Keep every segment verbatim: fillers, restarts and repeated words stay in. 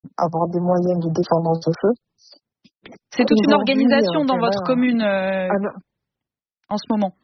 avoir des moyens de défendre ce feu. C'est toute une organisation dans votre commune euh, alors, en ce moment.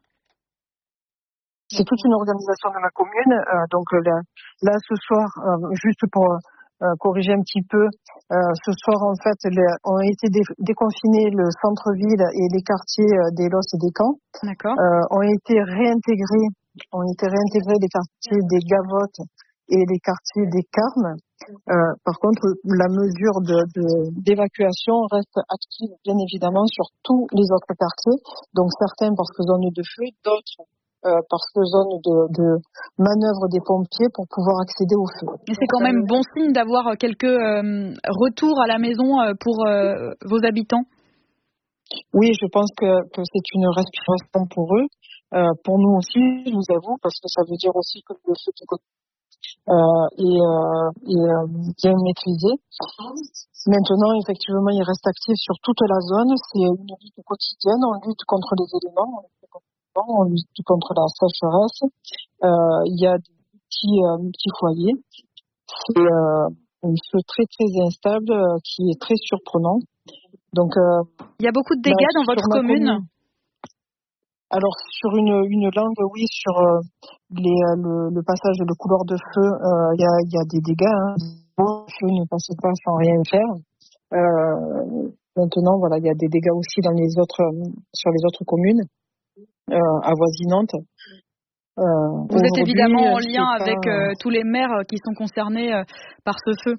C'est toute une organisation de la commune. Euh, donc là, là, ce soir, euh, juste pour euh, corriger un petit peu, euh, ce soir, en fait, les, ont été dé, déconfinés le centre-ville et les quartiers euh, des Los et des Camps. D'accord. Euh, ont été réintégrés, ont été réintégrés les quartiers des Gavottes et les quartiers des Carmes. Euh, par contre, la mesure de, de, d'évacuation reste active, bien évidemment, sur tous les autres quartiers. Donc certains parce que zone de feu, d'autres euh, parce que zone de, de manœuvre des pompiers pour pouvoir accéder au feu. Et c'est quand même bon signe d'avoir quelques euh, retours à la maison pour euh, vos habitants. Oui, je pense que, que c'est une respiration pour eux, euh, pour nous aussi, je vous avoue, parce que ça veut dire aussi que le feu qui Euh, et, euh, et euh, bien maîtrisé. Maintenant, effectivement, il reste actif sur toute la zone. C'est une lutte quotidienne. On lutte contre les éléments, on lutte contre la sécheresse. Euh, il y a des petits, euh, petits foyers. C'est euh, un feu très très instable euh, qui est très surprenant. Donc, euh, il y a beaucoup de dégâts là, dans votre commune. commune. Alors sur une, une langue, oui, sur euh, les, le, le passage de couloir de feu, il euh, y, a, y a des dégâts. Hein. Le feu ne passe pas sans rien faire. Euh, maintenant, voilà, il y a des dégâts aussi dans les autres, sur les autres communes euh, avoisinantes. Euh, Vous êtes évidemment en lien avec pas... euh, tous les maires qui sont concernés euh, par ce feu.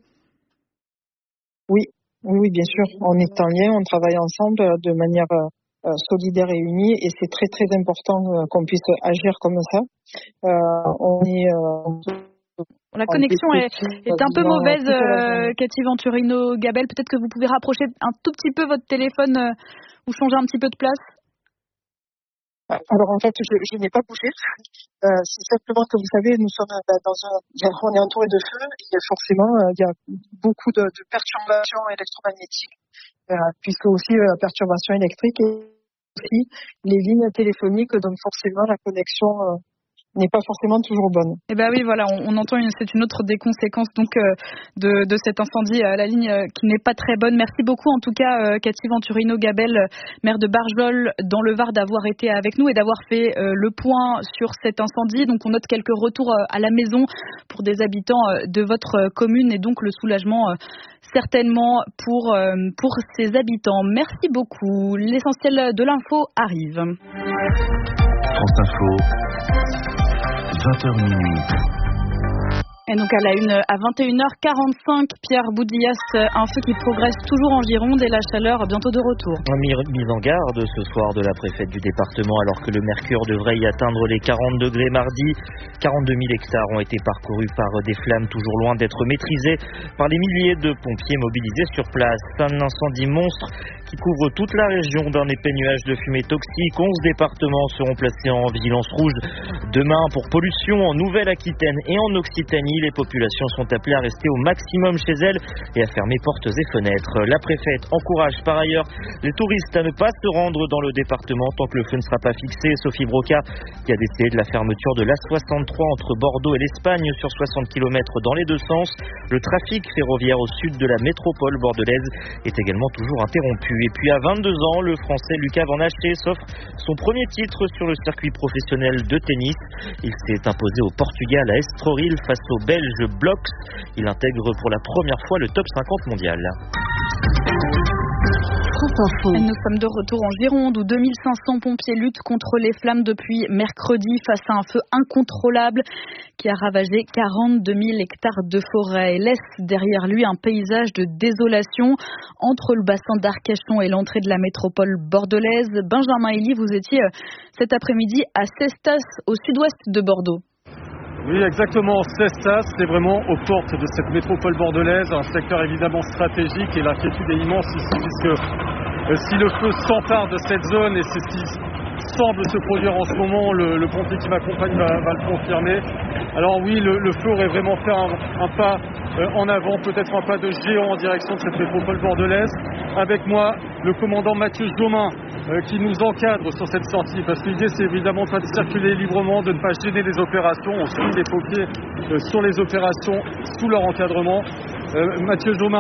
Oui, oui, oui, bien sûr. On est en lien, on travaille ensemble de manière euh, Euh, solidaire et unis, et c'est très très important euh, qu'on puisse agir comme ça. Euh, on est euh, la connexion est, est un peu mauvaise, euh, Cathy Venturino-Gabel. Peut-être que vous pouvez rapprocher un tout petit peu votre téléphone euh, ou changer un petit peu de place. Alors en fait, je, je n'ai pas bougé. Euh, c'est simplement que vous savez, nous sommes dans un, on est entouré de feu, et forcément, il y a beaucoup de, de perturbations électromagnétiques, euh, puisque aussi la euh, perturbation électrique et aussi les lignes téléphoniques, donc forcément la connexion euh, n'est pas forcément toujours bonne. Eh ben oui, voilà, on, on entend une, c'est une autre des conséquences donc euh, de, de cet incendie à la ligne euh, qui n'est pas très bonne. Merci beaucoup en tout cas euh, Cathy Venturino-Gabel, maire de Barjol dans le Var, d'avoir été avec nous et d'avoir fait euh, le point sur cet incendie. Donc on note quelques retours euh, à la maison pour des habitants euh, de votre commune et donc le soulagement euh, certainement pour, euh, pour ces habitants. Merci beaucoup. L'essentiel de l'info arrive. France Info. vingt heures minuit. Et donc à la une, à vingt et une heures quarante-cinq, Pierre Boudillas, un feu qui progresse toujours en Gironde et la chaleur bientôt de retour. Mise en garde ce soir de la préfète du département alors que le mercure devrait y atteindre les quarante degrés mardi. quarante-deux mille hectares ont été parcourus par des flammes toujours loin d'être maîtrisées par les milliers de pompiers mobilisés sur place. Un incendie monstre qui couvre toute la région d'un épais nuage de fumée toxique. onze départements seront placés en vigilance rouge demain pour pollution en Nouvelle-Aquitaine et en Occitanie. Les populations sont appelées à rester au maximum chez elles et à fermer portes et fenêtres. La préfète encourage par ailleurs les touristes à ne pas se rendre dans le département tant que le feu ne sera pas fixé. Sophie Broca, qui a décidé de la fermeture de l'A soixante-trois entre Bordeaux et l'Espagne sur soixante kilomètres dans les deux sens. Le trafic ferroviaire au sud de la métropole bordelaise est également toujours interrompu. Et puis à vingt-deux ans, le Français Lucas Van Haché s'offre son premier titre sur le circuit professionnel de tennis. Il s'est imposé au Portugal à Estoril face au Belge Blox. Il intègre pour la première fois le top cinquante mondial. Nous sommes de retour en Gironde où deux mille cinq cents pompiers luttent contre les flammes depuis mercredi face à un feu incontrôlable qui a ravagé quarante-deux mille hectares de forêt et laisse derrière lui un paysage de désolation entre le bassin d'Arcachon et l'entrée de la métropole bordelaise. Benjamin Elie, vous étiez cet après-midi à Cestas au sud-ouest de Bordeaux. Oui, exactement. Cestas, c'est vraiment aux portes de cette métropole bordelaise, un secteur évidemment stratégique et l'inquiétude est immense ici puisque euh, si le feu s'empare de cette zone, et c'est ce qui semble se produire en ce moment, le, le pompier qui m'accompagne va, va le confirmer. Alors oui, le, le feu aurait vraiment fait un, un pas euh, en avant, peut-être un pas de géant en direction de cette métropole bordelaise. Avec moi, le commandant Mathieu Jomain, Euh, qui nous encadre sur cette sortie, parce que l'idée c'est évidemment pas de circuler librement, de ne pas gêner les opérations. On suit les pompiers euh, sur les opérations sous leur encadrement. Euh, Mathieu Jomain